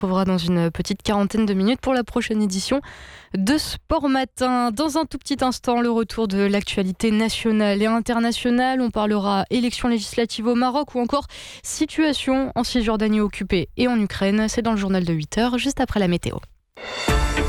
retrouvera dans une petite quarantaine de minutes pour la prochaine édition de Sport Matin. Dans un tout petit instant, le retour de l'actualité nationale et internationale. On parlera élections législatives au Maroc ou encore situation en Cisjordanie occupée et en Ukraine. C'est dans le journal de 8h, juste après la météo.